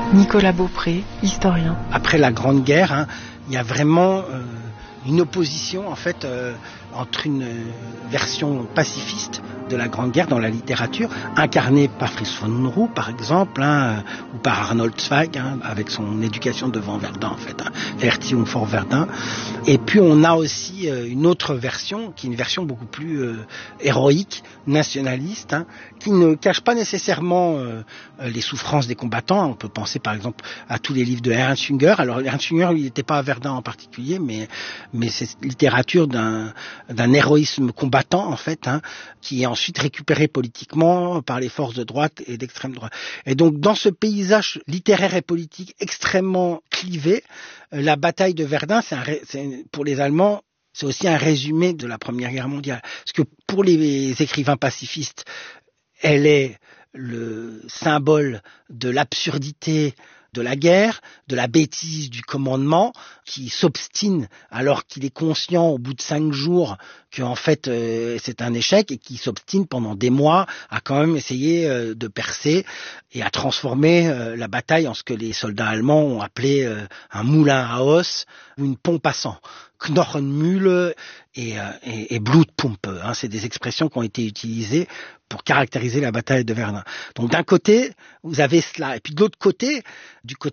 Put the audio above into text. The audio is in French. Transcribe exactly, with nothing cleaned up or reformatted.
Nicolas Beaupré, historien. Après la Grande Guerre, hein, il y a vraiment euh, une opposition en fait euh, entre une euh, version pacifiste de la Grande Guerre dans la littérature, incarnée par Fritz von Roux par exemple, hein, ou par Arnold Zweig, hein, avec son éducation devant Verdun en fait, hein, Erziehung vor Verdun. Et puis on a aussi euh, une autre version, qui est une version beaucoup plus euh, héroïque, nationaliste, hein, qui ne cache pas nécessairement euh, les souffrances des combattants. On peut penser par exemple à tous les livres de Ernst Jünger. Alors Ernst Jünger, il n'était pas à Verdun en particulier, mais mais c'est littérature d'un d'un héroïsme combattant en fait, hein, qui est ensuite récupéré politiquement par les forces de droite et d'extrême droite. Et donc dans ce paysage littéraire et politique extrêmement clivé, euh, la bataille de Verdun, c'est, un, c'est pour les Allemands, c'est aussi un résumé de la Première Guerre mondiale. Parce que pour les écrivains pacifistes, elle est le symbole de l'absurdité de la guerre, de la bêtise du commandement, qui s'obstine alors qu'il est conscient au bout de cinq jours que en fait euh, c'est un échec, et qui s'obstine pendant des mois à quand même essayer euh, de percer et à transformer euh, la bataille en ce que les soldats allemands ont appelé euh, un moulin à os ou une pompe à sang. Knochenmühle et, euh, et, et Blutpumpe, hein, c'est des expressions qui ont été utilisées pour caractériser la bataille de Verdun. Donc d'un côté, vous avez cela, et puis de l'autre côté, du côté